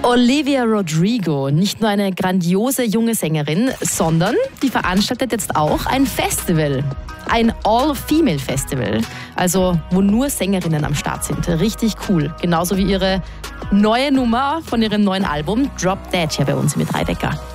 Olivia Rodrigo, nicht nur eine grandiose junge Sängerin, sondern die veranstaltet jetzt auch ein Festival. Ein All-Female-Festival, also wo nur Sängerinnen am Start sind. Richtig cool. Genauso wie ihre neue Nummer von ihrem neuen Album Drop Dead hier bei uns im Dreidecker.